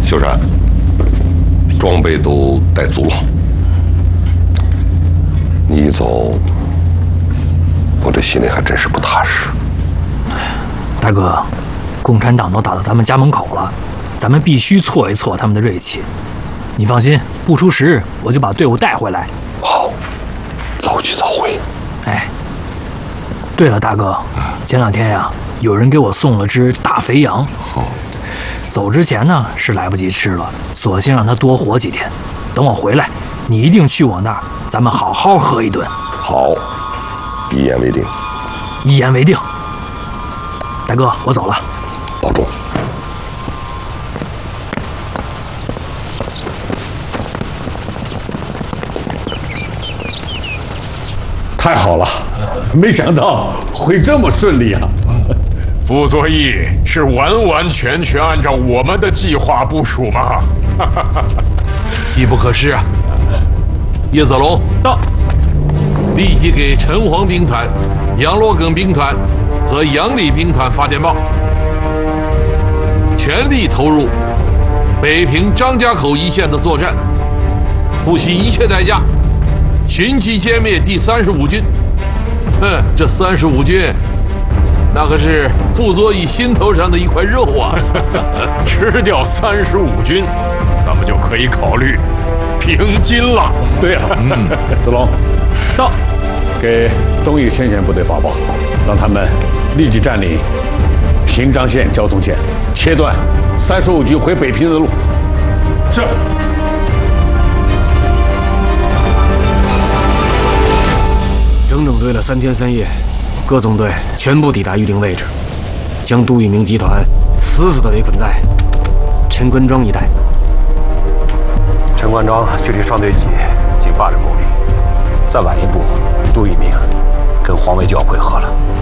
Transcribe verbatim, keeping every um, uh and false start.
秀山，装备都带足了。你一走，我这心里还真是不踏实。 大哥，共产党都打到咱们家门口了，咱们必须挫一挫他们的锐气。你放心，不出十日我就把队伍带回来。 好，早去早回。 哎，对了，大哥，前两天呀，有人给我送了只大肥羊。 哦， 走之前呢是来不及吃了，索性让它多活几天。等我回来，你一定去我那儿，咱们好好喝一顿。 好，一言为定。 一言为定。大哥，我走了， 保重。 太好了，没想到会这么顺利啊！ 傅作义是完完全全按照我们的计划部署吗？ 机不可失啊！叶子龙到， 立即给陈黄兵团、杨罗耿兵团和杨李兵团发电报，全力投入北平张家口一线的作战，不惜一切代价寻机歼灭第三十五军。哼，这三十五军，那可是傅作义心头上的一块肉啊！ 吃掉三十五军，咱们就可以考虑平津了。 对呀、啊，嗯，子龙， 到， 给东翼前线部队发报，让他们立即占领平章县交通线，切断三十五军回北平的路。 是。 整整对了三天三夜，各纵队全部抵达预定位置，将杜聿明集团死死地围困在陈官庄一带。 陈官庄距离上队集仅八十公里，再晚一步，杜聿明跟黄维就要会合了。